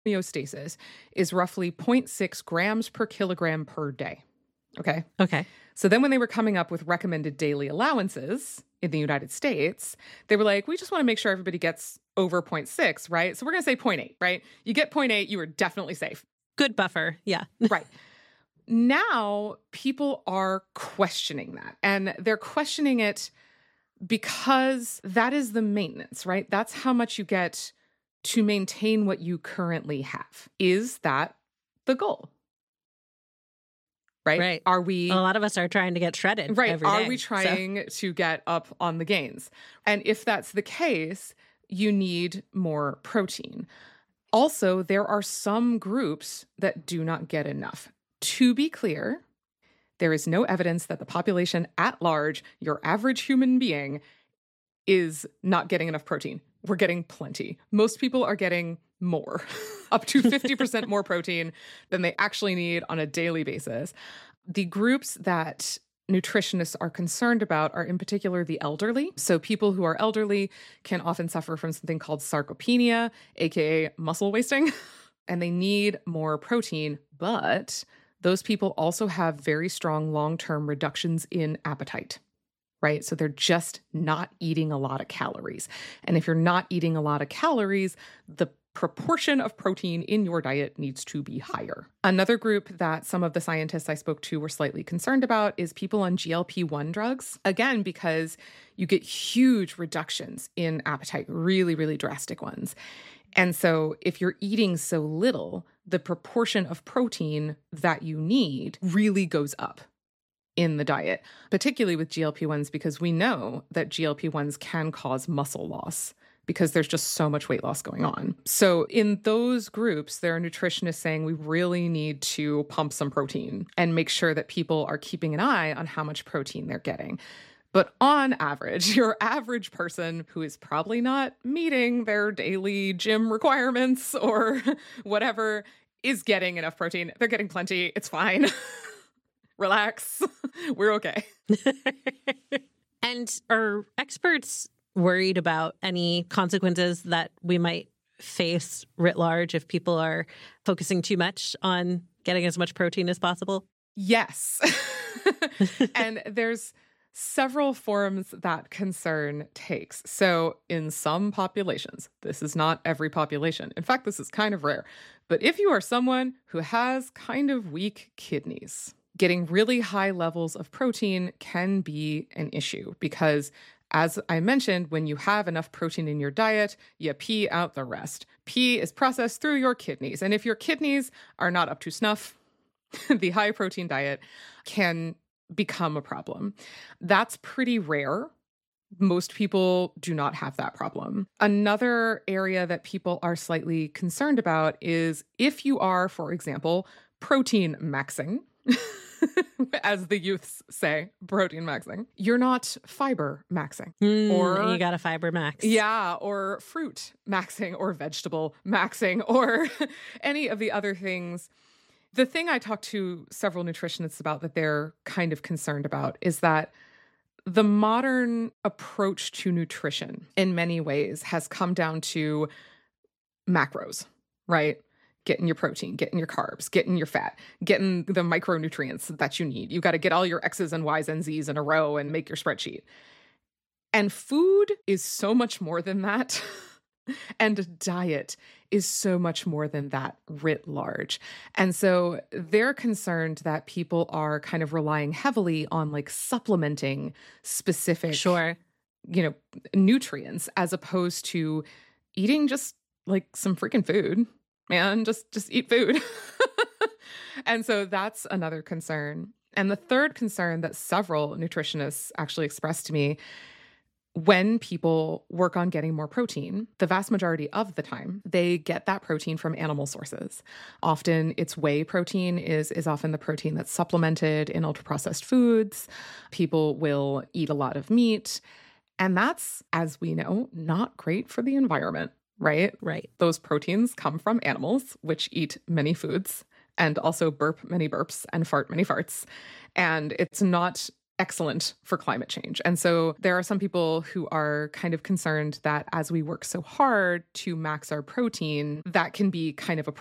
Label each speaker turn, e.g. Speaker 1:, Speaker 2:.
Speaker 1: homeostasis is roughly zero 0.6 grams per kilogram per day. Okay.
Speaker 2: Okay.
Speaker 1: So then when they were coming up with recommended daily allowances in the United States, they were like, we just want to make sure everybody gets over 0.6, right? So we're going to say 0.8, right? You get 0.8, you are definitely safe.
Speaker 2: Good buffer. Yeah.
Speaker 1: Right. Now people are questioning that, and they're questioning it because that is the maintenance, right? That's how much you get to maintain what you currently have. Is that the goal? Right? Are we...
Speaker 2: A lot of us are trying to get shredded every day.
Speaker 1: Are we trying to get up on the gains? And if that's the case, you need more protein. Also, there are some groups that do not get enough. To be clear, there is no evidence that the population at large, your average human being, is not getting enough protein. We're getting plenty. Most people are getting more, up to 50% more protein than they actually need on a daily basis. The groups that nutritionists are concerned about are in particular the elderly. So people who are elderly can often suffer from something called sarcopenia, aka muscle wasting, and they need more protein, but those people also have very strong long-term reductions in appetite. Right? So they're just not eating a lot of calories. And if you're not eating a lot of calories, the proportion of protein in your diet needs to be higher. Another group that some of the scientists I spoke to were slightly concerned about is people on GLP-1 drugs. Again, because you get huge reductions in appetite, really, really drastic ones. And so if you're eating so little, the proportion of protein that you need really goes up in the diet, particularly with GLP-1s, because we know that GLP-1s can cause muscle loss because there's just so much weight loss going on. So in those groups, there are nutritionists saying we really need to pump some protein and make sure that people are keeping an eye on how much protein they're getting. But on average, your average person who is probably not meeting their daily gym requirements or whatever is getting enough protein. They're getting plenty. It's fine. Relax. We're okay.
Speaker 2: And are experts worried about any consequences that we might face writ large if people are focusing too much on getting as much protein as possible?
Speaker 1: Yes. And there's several forms that concern takes. So in some populations, this is not every population. In fact, this is kind of rare. But if you are someone who has kind of weak kidneys, getting really high levels of protein can be an issue because, as I mentioned, when you have enough protein in your diet, you pee out the rest. Pee is processed through your kidneys. And if your kidneys are not up to snuff, the high protein diet can become a problem. That's pretty rare. Most people do not have that problem. Another area that people are slightly concerned about is if you are, for example, protein maxing, as the youths say, protein maxing, you're not fiber maxing.
Speaker 2: Or you got a fiber max.
Speaker 1: Yeah, or fruit maxing or vegetable maxing or any of the other things. The thing I talked to several nutritionists about that they're kind of concerned about is that the modern approach to nutrition in many ways has come down to macros, right? Getting your protein, getting your carbs, getting your fat, getting the micronutrients that you need. You got to get all your X's and Y's and Z's in a row and make your spreadsheet. And food is so much more than that. And diet is so much more than that writ large. And so they're concerned that people are kind of relying heavily on like supplementing specific, nutrients as opposed to eating just like some freaking food. Man, just eat food. And so that's another concern. And the third concern that several nutritionists actually expressed to me, when people work on getting more protein, the vast majority of the time, they get that protein from animal sources. Often it's whey protein is often the protein that's supplemented in ultra-processed foods. People will eat a lot of meat. And that's, as we know, not great for the environment. Right? Those proteins come from animals, which eat many foods and also burp many burps and fart many farts. And it's not excellent for climate change. And so there are some people who are kind of concerned that as we work so hard to max our protein, that can be kind of a